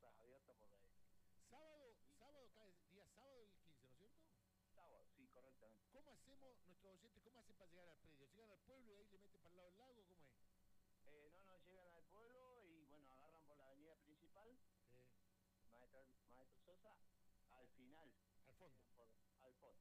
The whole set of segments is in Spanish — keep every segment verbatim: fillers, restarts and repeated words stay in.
puertas abiertas por ahí. Sábado, sábado cae día sábado el quince, ¿no es cierto? Sábado, sí, correctamente. ¿Cómo hacemos, nuestros oyentes, cómo hacen para llegar al predio? ¿Llegan al pueblo y ahí le meten para el lado del lago? ¿Cómo es? Eh, no, no, llegan al pueblo y bueno, agarran por la avenida principal, Sí. Maestro, Maestro Sosa, al final. Al fondo. Por, al fondo.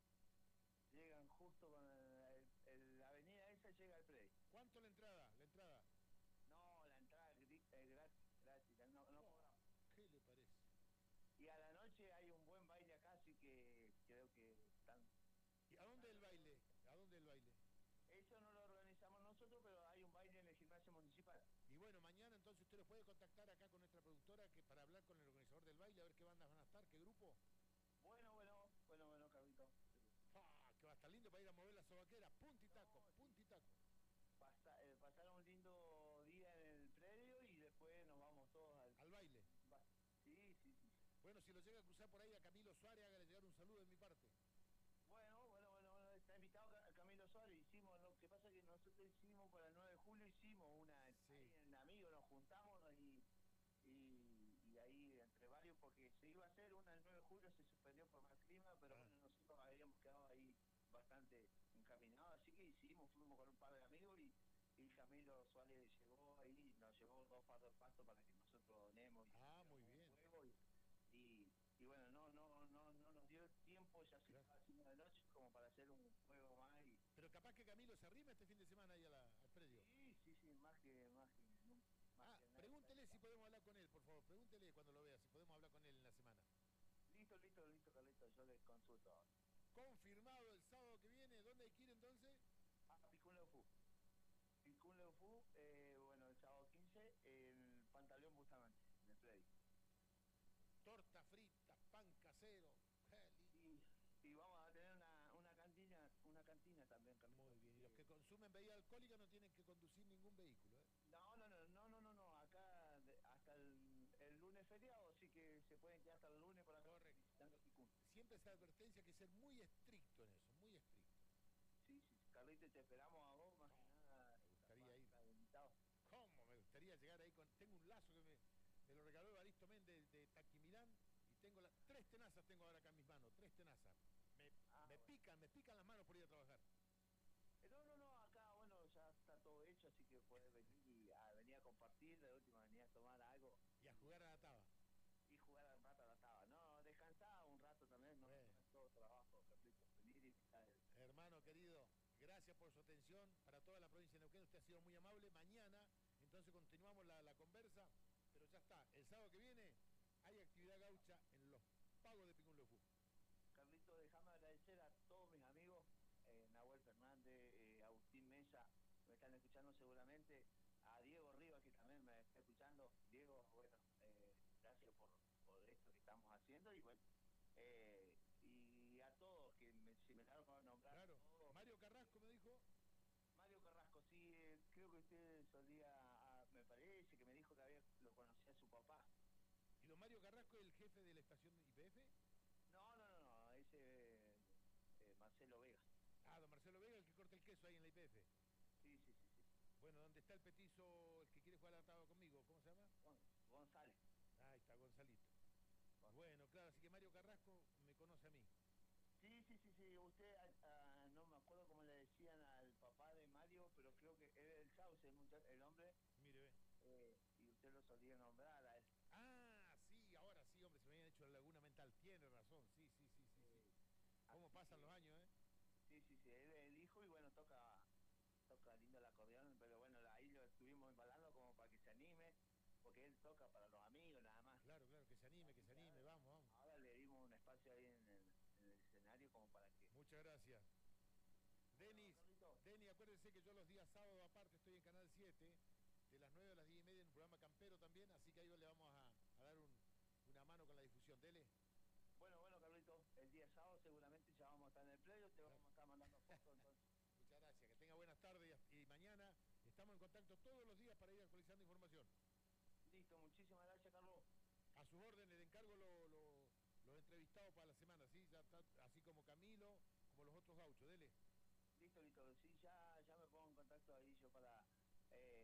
Llegan justo con el, el, la avenida esa, llega al predio. ¿Cuánto la entrada? La entrada. No, la entrada es gratis, gratis, no, no oh, cobramos. ¿Qué le parece? Y a la noche hay un buen baile acá, así que creo que están... ¿Y a dónde el baile? ¿A dónde el baile? Eso no lo organizamos nosotros, pero hay un baile en el gimnasio municipal. Y bueno, mañana entonces usted los puede contactar acá con nuestra productora que para hablar con el organizador del baile, a ver qué bandas van a estar, qué grupo. Bueno, bueno, bueno, bueno, Carlito. ¡Ah! Que va a estar lindo para ir a mover la sobaquera, punta y taco, no, punta y taco. Pasa, eh, pasar un lindo día en el predio y después nos vamos todos al... ¿Al baile? Va. Sí, sí, sí. Bueno, si lo llega a cruzar por ahí a Camilo Suárez, hágale llegar un saludo de mi parte. Bueno, bueno, bueno, bueno, está invitado a Camilo Suárez, hicimos, lo que pasa es que nosotros hicimos para el nueve de julio, hicimos una, sí. Ahí en Amigo nos juntamos y, y, y ahí entre varios, porque se iba a hacer una el nueve de julio, se suspendió por mal clima, pero ah. bueno, nosotros habíamos quedado ahí bastante encaminados, así que hicimos, fuimos con un par de amigos y, y Camilo Suárez llegó ahí, nos llevó dos fardos de pasto para que nosotros donemos. Ah, muy bien. Y, y, y bueno, no no no no nos dio tiempo, ya se estaba haciendo de noche como para hacer un juego más. Y... Pero capaz que Camilo se arrima este fin de semana ahí a la, al predio. Sí, sí, sí, más que... Más que no, más ah, que pregúntele nada. Si podemos hablar con él, por favor, pregúntele cuando lo vea, si podemos hablar con él en la semana. Listo, listo, listo, Carlito, yo le consulto ahora. Confirmado el sábado que viene, ¿dónde hay que ir entonces? A Picún Leufú. Picún Leufú, eh, bueno, el sábado quince, el Pantaleón Bustamante, en el predio. Torta frita, pan casero, y, y vamos a tener una, una cantina una cantina también, Carlito. Muy bien, y los que consumen bebida alcohólica no tienen que conducir ningún vehículo, ¿eh? No, no, no, no, no, no, no. Acá de, hasta el, el lunes feriado, sí que se pueden quedar hasta el lunes por acá. Correcto. Siempre esa advertencia que ser muy estricto en eso, muy estricto. Sí, sí, Carlito, te esperamos a vos, más que nada. Me gustaría ir. ¿Cómo? Me gustaría llegar ahí con... Tengo un lazo que me, me lo regaló Evaristo Méndez de, de Taquimilán y tengo la, tres tenazas tengo ahora acá en mis manos, tres tenazas. Me, ah, me bueno. pican, me pican las manos por ir a trabajar. No, no, no, acá, bueno, ya está todo hecho, así que puedes venir y a, venir a compartir, de última venir a tomar algo. Y a jugar a la taba. Y jugar un rato a la taba. No, descansar un rato también, no es todo trabajo, Carlito, venir y visitar. Hermano querido, gracias por su atención para toda la provincia de Neuquén, usted ha sido muy amable. Mañana, entonces continuamos la, la conversa, pero ya está, el sábado que viene hay actividad gaucha en los pagos de Picún Leufú. Carlito, déjame agradecer a todos mis amigos, eh, Nahuel Fernández, eh, Agustín Mesa, me están escuchando seguramente, a Diego Rivas, que también me está escuchando. Diego, bueno, eh, gracias por, por esto que estamos haciendo, y bueno, eh, y a todos que me, si me dan a nombrar. Claro, todos, Mario Carrasco me dijo. Mario Carrasco, sí, eh, creo que usted solía, ah, me parece que me dijo que había, lo conocía a su papá. ¿Y don Mario Carrasco es el jefe de la estación I P F? No, no, no, no, ese eh, Marcelo Vega. Ah, don Marcelo Vega, el que corta el queso ahí en la I P F. Sí, sí, sí, sí. Bueno, ¿dónde está el petizo, el que quiere jugar a la taba conmigo? ¿Cómo se llama? González. Ahí está, Gonzalito. González. Bueno, claro, así que Mario Carrasco me conoce a mí. Sí, sí, sí, sí. Usted, uh, no me acuerdo cómo le decían al papá de Mario, pero creo que era el Sauce, el, el hombre. Mire, ve. Eh, y usted lo solía nombrar a él. Ah, sí, ahora sí, hombre, se me habían hecho la laguna mental. Tiene razón, sí, sí, sí, sí. Eh, sí. ¿Cómo pasan que, los años, eh? Sí, sí, sí, él es el hijo y bueno, toca toca lindo el acordeón, pero bueno, ahí lo estuvimos embalando como para que se anime, porque él toca para los amigos nada más. Claro, claro, que se anime, que se anime, vamos, vamos. Ahora le dimos un espacio ahí en el, en el escenario como para que... Muchas gracias. Denis, no, Denis, acuérdense que yo los días sábados aparte estoy en Canal siete, de las nueve a las diez y media en un programa campero también, así que ahí le vamos a, a dar un, una mano con la difusión. Dele. Bueno, bueno, Carlito, el día sábado seguramente ya vamos a estar en el predio, te vamos a estar mandando fotos entonces. Muchas gracias, que tenga buenas tardes y mañana estamos en contacto todos los días para ir actualizando información. Listo, muchísimas gracias, Carlos. A sus órdenes, le encargo los lo, lo entrevistados para la semana, ¿sí? Ya está, así como Camilo, como los otros gauchos, dele. Listo, listo, sí, ya, ya me pongo en contacto ahí yo para,